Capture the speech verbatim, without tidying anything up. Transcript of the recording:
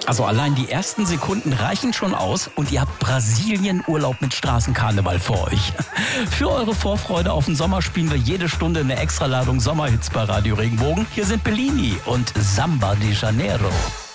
Also allein die ersten Sekunden reichen schon aus und ihr habt Brasilien-Urlaub mit Straßenkarneval vor euch. Für eure Vorfreude auf den Sommer spielen wir jede Stunde eine Extraladung Sommerhits bei Radio Regenbogen. Hier sind Bellini und Samba de Janeiro.